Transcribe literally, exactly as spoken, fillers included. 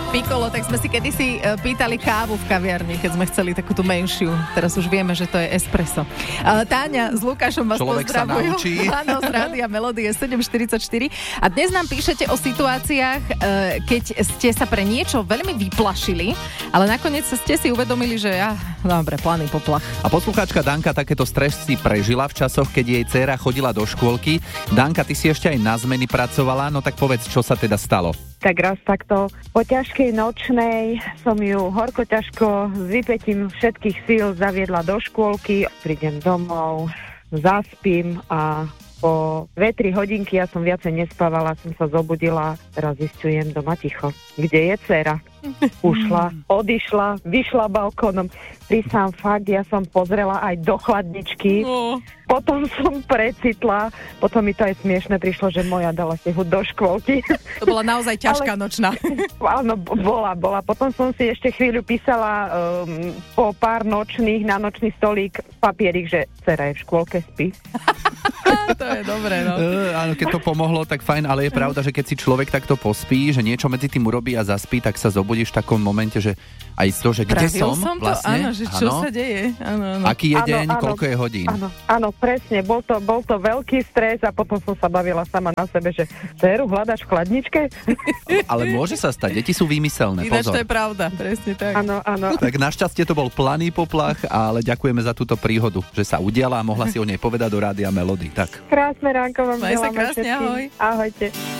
Piccolo, tak sme si kedysi pýtali kávu v kaviarni, keď sme chceli takú tú menšiu. Teraz už vieme, že to je espresso. Táňa s Lukášom vás Človek pozdravujú. Človek sa naučí. Áno, z Rádia Melódia sedem štyridsaťštyri. A dnes nám píšete o situáciách, keď ste sa pre niečo veľmi vyplašili, ale nakoniec ste si uvedomili, že ja, dobre, planý poplach. A poslucháčka Danka takéto stresy prežila v časoch, keď jej dcéra chodila do škôlky. Danka, ty si ešte aj na zmeny pracovala, no tak povedz, čo sa teda stalo. Tak raz takto po ťažkej nočnej som ju horko ťažko s vypätím všetkých síl zaviedla do škôlky. Prídem domov, zaspím a po dve tri hodinky, ja som viacej nespávala, som sa zobudila, teraz zistujem doma ticho. Kde je dcera? Ušla, odišla, vyšla balkónom. Prísam fakt, ja som pozrela aj do chladničky. Oh. Potom som precitla, potom mi to aj smiešne prišlo, že moja dala si ho do škôlky. To bola naozaj ťažká Ale... nočná. Áno, bola, bola. Potom som si ešte chvíľu písala um, po pár nočných na nočný stolík papierik, že dcera je v škôlke, spí. To je dobré, no. E, áno, keď to pomohlo, tak fajn, ale je pravda, že keď si človek takto pospí, že niečo medzi tým urobí a zaspí, tak sa zobudíš v takom momente, že aj z toho, že kde Pravil som, som to, vlastne. áno, že čo áno. sa deje. Áno, áno. Aký je Áno, deň, áno. koľko je hodín. Áno, áno, presne. Bol to, bol to veľký stres a potom som sa bavila sama na sebe, že dceru hľadaš v chladničke? Ale môže sa stať, deti sú výmyselné, Ináč pozor. to je pravda, presne tak. Áno, áno. Tak našťastie to bol planý poplach, ale ďakujeme za túto príhodu, že sa udiala a mohla si o nej povedať do Rádia Melody. Tak. Krásne ránko vám Maj sa želám krásne, všetkým. ahoj. Ahojte.